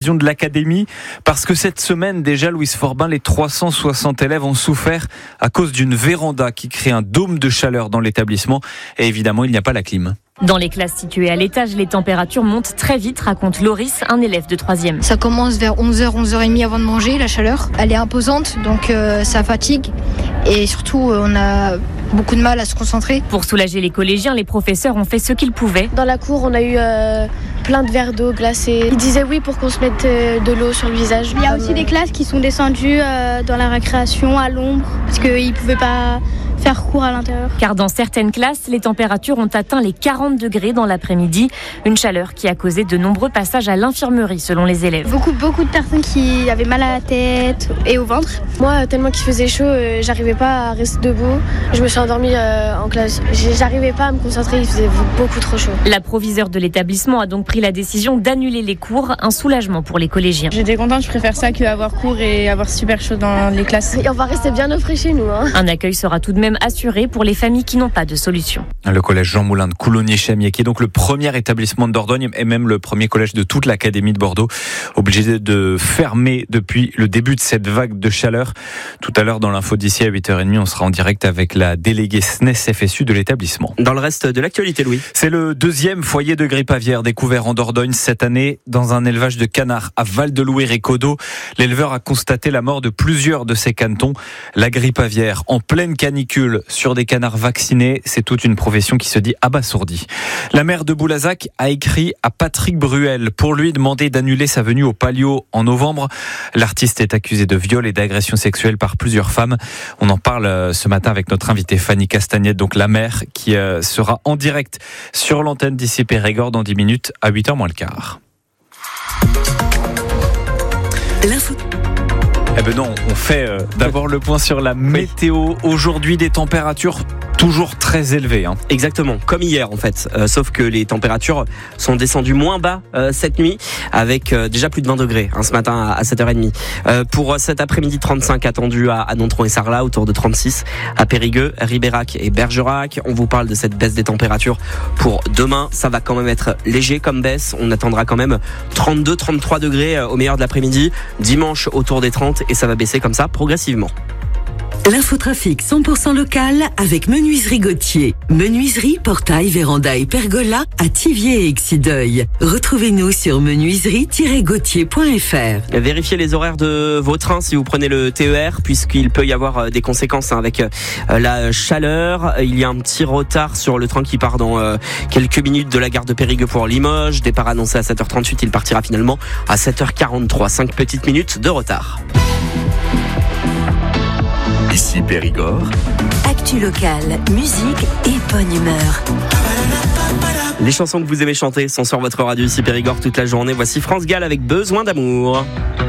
de l'académie parce que cette semaine déjà, Louise Forbin, les 360 élèves ont souffert à cause d'une véranda qui crée un dôme de chaleur dans l'établissement et évidemment il n'y a pas la clim. Dans les classes situées à l'étage, les températures montent très vite, raconte Loris, un élève de 3e. Ça commence vers 11h, 11h30 avant de manger, la chaleur. Elle est imposante, donc ça fatigue. Et surtout, on a beaucoup de mal à se concentrer. Pour soulager les collégiens, les professeurs ont fait ce qu'ils pouvaient. Dans la cour, on a eu plein de verres d'eau glacée. Ils disaient oui pour qu'on se mette de l'eau sur le visage. Il y a aussi des classes qui sont descendues dans la récréation à l'ombre parce qu'ils ne pouvaient pas faire cours à l'intérieur. Car dans certaines classes, les températures ont atteint les 40 degrés dans l'après-midi. Une chaleur qui a causé de nombreux passages à l'infirmerie selon les élèves. Beaucoup de personnes qui avaient mal à la tête et au ventre. Moi, tellement qu'il faisait chaud, j'arrivais pas à rester debout. Je me suis endormie en classe. J'arrivais pas à me concentrer, il faisait beaucoup trop chaud. La proviseure de l'établissement a donc pris la décision d'annuler les cours, un soulagement pour les collégiens. J'étais contente, je préfère ça qu'avoir cours et avoir super chaud dans les classes. Et on va rester bien au frais chez nous. Un accueil sera tout de même assuré pour les familles qui n'ont pas de solution. Le collège Jean Moulin de Coulommiers-Chamiers, qui est donc le premier établissement de Dordogne et même le premier collège de toute l'académie de Bordeaux, obligé de fermer depuis le début de cette vague de chaleur. Tout à l'heure dans l'info d'ici à 8h30, on sera en direct avec la déléguée SNES-FSU de l'établissement. Dans le reste de l'actualité, Louis. C'est le deuxième foyer de grippe aviaire découvert en Dordogne cette année dans un élevage de canards à Val-de-Louis-Récodo. L'éleveur a constaté la mort de plusieurs de ses canetons. La grippe aviaire en pleine canicule sur des canards vaccinés, c'est toute une profession qui se dit abasourdie. La maire de Boulazac a écrit à Patrick Bruel pour lui demander d'annuler sa venue au Palio en novembre. L'artiste est accusé de viol et d'agression sexuelle par plusieurs femmes. On en parle ce matin avec notre invitée Fanny Castagnette, donc la maire, qui sera en direct sur l'antenne d'ici Périgord dans 10 minutes à 8h moins le quart. L'info. Eh ben non, on fait d'abord le point sur la météo. Aujourd'hui, des températures toujours très élevées. Exactement, comme hier en fait. Sauf que les températures sont descendues moins bas cette nuit, avec déjà plus de 20 degrés ce matin à 7h30. Pour cet après-midi, 35 attendus à Nontron et Sarlat, autour de 36 à Périgueux, Ribérac et Bergerac. On vous parle de cette baisse des températures pour demain. Ça va quand même être léger comme baisse. On attendra quand même 32-33 degrés au meilleur de l'après-midi. Dimanche, autour des 30. Et ça va baisser comme ça progressivement. L'infotrafic 100% local avec Menuiserie Gauthier. Menuiserie, portail, véranda et pergola à Thiviers et Exideuil. Retrouvez-nous sur menuiserie-gauthier.fr. Vérifiez les horaires de vos trains si vous prenez le TER, puisqu'il peut y avoir des conséquences avec la chaleur. Il y a un petit retard sur le train qui part dans quelques minutes de la gare de Périgueux pour Limoges. Départ annoncé à 7h38, il partira finalement à 7h43. 5 petites minutes de retard. Ici Périgord. Actu locale, musique et bonne humeur. Les chansons que vous aimez chanter sont sur votre radio ici Périgord toute la journée. Voici France Gall avec Besoin d'amour.